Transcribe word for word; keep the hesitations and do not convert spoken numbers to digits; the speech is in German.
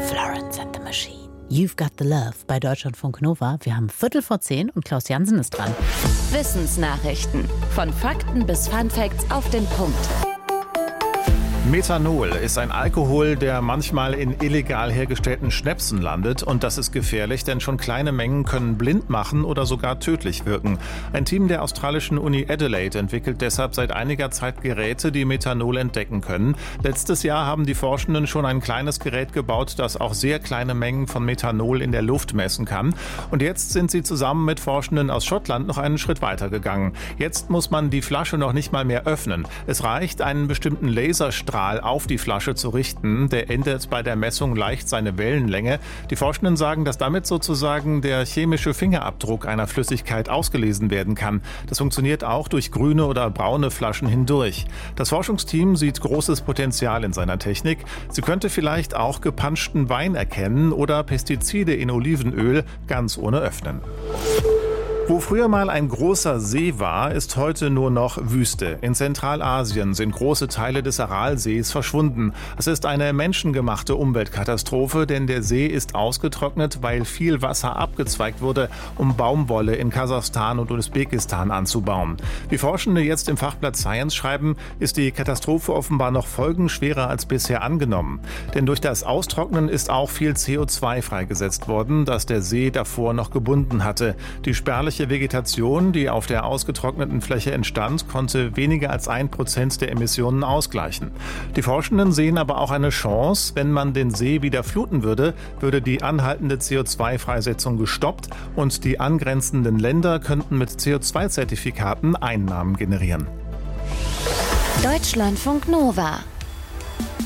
Florence and the Machine. You've Got the Love bei Deutschlandfunk Nova. Wir haben Viertel vor zehn und Klaus Jansen ist dran. Wissensnachrichten. Von Fakten bis Funfacts auf den Punkt. Methanol ist ein Alkohol, der manchmal in illegal hergestellten Schnäpsen landet. Und das ist gefährlich, denn schon kleine Mengen können blind machen oder sogar tödlich wirken. Ein Team der australischen Uni Adelaide entwickelt deshalb seit einiger Zeit Geräte, die Methanol entdecken können. Letztes Jahr haben die Forschenden schon ein kleines Gerät gebaut, das auch sehr kleine Mengen von Methanol in der Luft messen kann. Und jetzt sind sie zusammen mit Forschenden aus Schottland noch einen Schritt weiter gegangen. Jetzt muss man die Flasche noch nicht mal mehr öffnen. Es reicht, einen bestimmten Laserstrahl auf die Flasche zu richten. Der ändert bei der Messung leicht seine Wellenlänge. Die Forschenden sagen, dass damit sozusagen der chemische Fingerabdruck einer Flüssigkeit ausgelesen werden kann. Das funktioniert auch durch grüne oder braune Flaschen hindurch. Das Forschungsteam sieht großes Potenzial in seiner Technik. Sie könnte vielleicht auch gepanschten Wein erkennen oder Pestizide in Olivenöl ganz ohne Öffnen. Wo früher mal ein großer See war, ist heute nur noch Wüste. In Zentralasien sind große Teile des Aralsees verschwunden. Es ist eine menschengemachte Umweltkatastrophe, denn der See ist ausgetrocknet, weil viel Wasser abgezweigt wurde, um Baumwolle in Kasachstan und Usbekistan anzubauen. Wie Forschende jetzt im Fachblatt Science schreiben, ist die Katastrophe offenbar noch folgenschwerer als bisher angenommen. Denn durch das Austrocknen ist auch viel C O zwei freigesetzt worden, das der See davor noch gebunden hatte. Die spärliche Vegetation, die auf der ausgetrockneten Fläche entstand, konnte weniger als ein Prozent der Emissionen ausgleichen. Die Forschenden sehen aber auch eine Chance. Wenn man den See wieder fluten würde, würde die anhaltende C O zwei Freisetzung gestoppt und die angrenzenden Länder könnten mit C O zwei Zertifikaten Einnahmen generieren. Deutschlandfunk Nova.